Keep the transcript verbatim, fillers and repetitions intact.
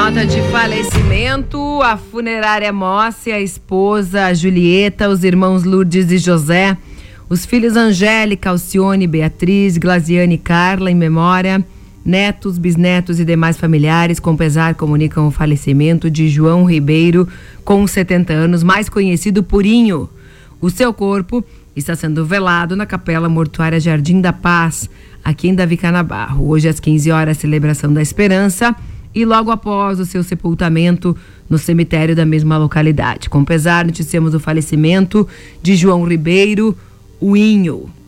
nota de falecimento, a funerária Mossi, a esposa a Julieta, os irmãos Lourdes e José, os filhos Angélica, Alcione, Beatriz, Glaziane e Carla, em memória, netos, bisnetos e demais familiares, com pesar, comunicam o falecimento de João Ribeiro, com setenta anos, mais conhecido por Inho. O seu corpo está sendo velado na Capela Mortuária Jardim da Paz, aqui em Davi Canabarro. Hoje, às quinze horas, celebração da Esperança e logo após o seu sepultamento no cemitério da mesma localidade. Com pesar, noticiamos o falecimento de João Ribeiro, o Inho.